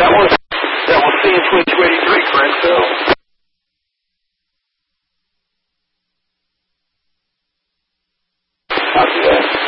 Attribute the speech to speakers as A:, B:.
A: That was scene 2283, correct, Phil? Copy that.